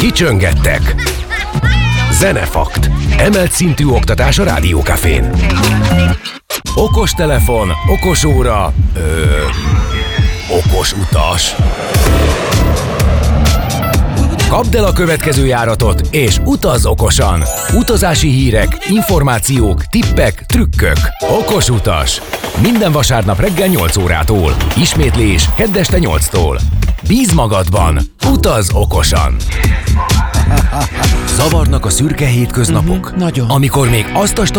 Kicsöngettek. Zenefakt. Emelt szintű oktatás a Rádiókafén. Okos telefon, okos óra, okos utas. Kapd el a következő járatot, és utazz okosan! Utazási hírek, információk, tippek, trükkök. Okos utas. Minden vasárnap reggel 8 órától. Ismétlés kedd este 8-tól. Bízz magadban! Utazz okosan! Zavarnak a szürke hétköznapok? Nagyon. Amikor még azt a